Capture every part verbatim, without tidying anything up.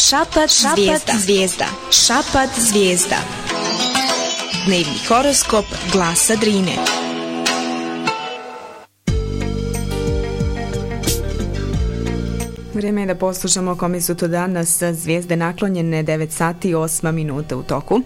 Šapat, šapat zvijezda. zvijezda. Šapat zvijezda. Dnevni horoskop Glasa Drine. Vrijeme je da poslušamo kome su to danas zvijezde naklonjene. Devet sati i osma minuta u toku.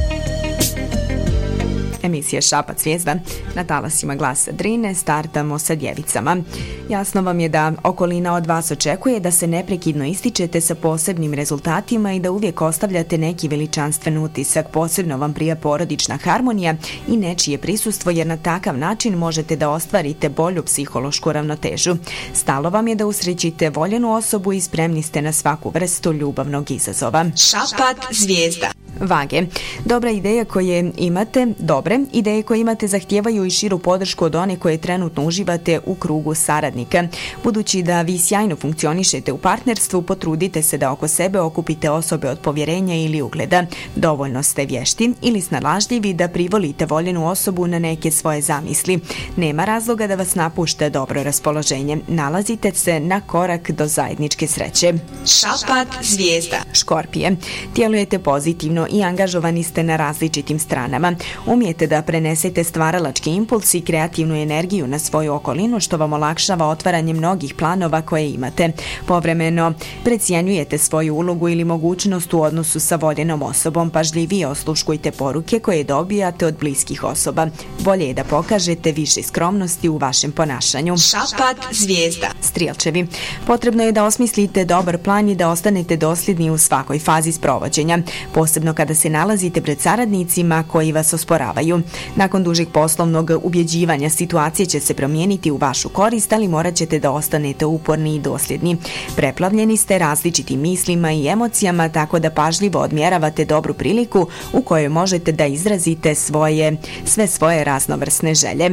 Emisija Šapat zvijezda na talasima Glasa Drine. Startamo sa djevicama. Jasno vam je da okolina od vas očekuje da se neprekidno ističete sa posebnim rezultatima i da uvijek ostavljate neki veličanstven utisak. Posebno vam prija porodična harmonija i nečije prisustvo, jer na takav način možete da ostvarite bolju psihološku ravnotežu. Stalo vam je da usrećite voljenu osobu i spremni ste na svaku vrstu ljubavnog izazova. Šapat zvijezda. Vage. Dobra ideja koje imate, dobre ideje koje imate zahtijevaju i širu podršku od one koje trenutno uživate u krugu saradnika. Budući da vi sjajno funkcionišete u partnerstvu, potrudite se da oko sebe okupite osobe od povjerenja ili ugleda. Dovoljno ste vješti ili snalažljivi da privolite voljenu osobu na neke svoje zamisli. Nema razloga da vas napušta dobro raspoloženje. Nalazite se na korak do zajedničke sreće. Šapat zvijezda. Škorpije. Djelujete pozitivno i angažovani ste na različitim stranama. Umijete da prenesete stvaralački impuls i kreativnu energiju na svoju okolinu, što vam olakšava otvaranje mnogih planova koje imate. Povremeno precijenjujete svoju ulogu ili mogućnost u odnosu sa voljenom osobom. Pažljivije osluškujte poruke koje dobijate od bliskih osoba. Bolje je da pokažete više skromnosti u vašem ponašanju. Šapat zvijezda. Strijelčevi. Potrebno je da osmislite dobar plan i da ostanete dosljedni u svakoj fazi sprovođenja, posebno kada se nalazite pred saradnicima koji vas osporavaju. Nakon dužeg poslovnog ubjeđivanja situacije će se promijeniti u vašu korist, ali morat ćete da ostanete uporni i dosljedni. Preplavljeni ste različitim mislima i emocijama, tako da pažljivo odmjeravate dobru priliku u kojoj možete da izrazite svoje, sve svoje raznovrsne želje.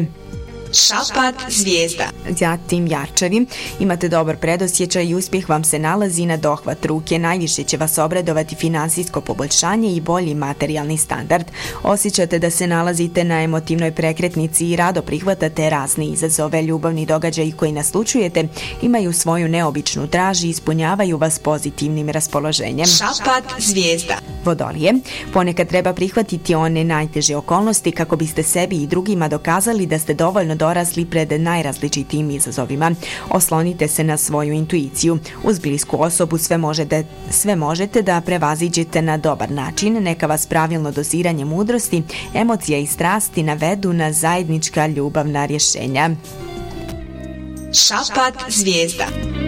Šapat zvijezda. Zatim jarčevi. Imate dobar predosjećaj i uspjeh vam se nalazi na dohvat ruke. Najviše će vas obradovati finansijsko poboljšanje i bolji materijalni standard. Osjećate da se nalazite na emotivnoj prekretnici i rado prihvatate razne izazove. Ljubavni događaji koji naslučujete imaju svoju neobičnu draž i ispunjavaju vas pozitivnim raspoloženjem. Šapat zvijezda. Vodolije. Ponekad treba prihvatiti one najteže okolnosti kako biste sebi i drugima dokazali da ste dovoljno dorasli pred najrazličitijim izazovima. Oslonite se na svoju intuiciju. Uz blisku osobu sve možete, sve možete da prevaziđete na dobar način. Neka vas pravilno doziranje mudrosti, emocija i strasti navedu na zajednička ljubavna rješenja. Šapat zvijezda.